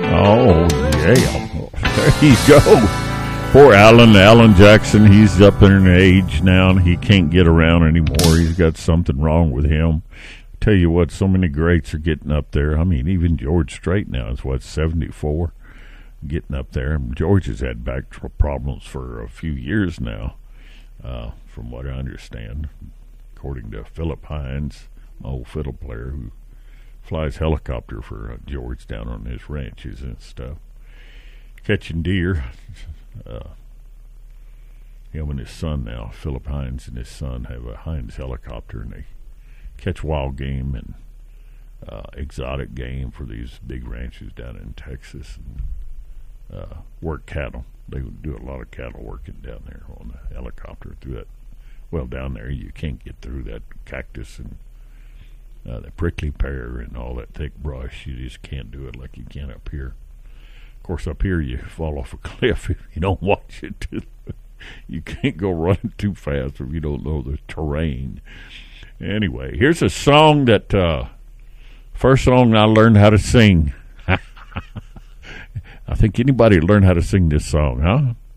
Oh, yeah. There you go. Poor Alan Jackson, he's up in an age now, and he can't get around anymore. He's got something wrong with him. Tell you what, so many greats are getting up there. I mean, even George Strait now is, 74? Getting up there. George has had back problems for a few years now, from what I understand, according to Philip Hines, my old fiddle player, who flies helicopter for George down on his ranches and stuff. Catching deer. Him and his son now, Philip Hines and his son, have a Hines helicopter, and they catch wild game and exotic game for these big ranches down in Texas, and work cattle. They do a lot of cattle working down there on the helicopter through that. Well, down there you can't get through that cactus and the prickly pear and all that thick brush. You just can't do it like you can up here. Of course, up here you fall off a cliff if you don't watch it. You can't go running too fast if you don't know the terrain. Anyway, here's a song that first song I learned how to sing. I think anybody learned how to sing this song, huh?